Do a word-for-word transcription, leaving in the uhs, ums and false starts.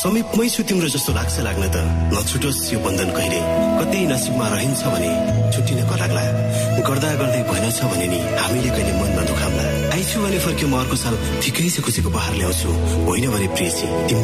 समीपमै छु तिम्रो जस्तो लाग्छ लाग्न त नछुटोस् यो बन्धन कहिले कतै नसिबमा रहन्छ भने छुट्टिन लाग्ला गर्दा गर्दै भएन छ भने नि हामीले कहिले मन नदुखाम्ला आइछु भने फर्क्यो म अर्को साल ठिकै छ खुसीको बहार ल्याउँछु होइन भने प्रेसी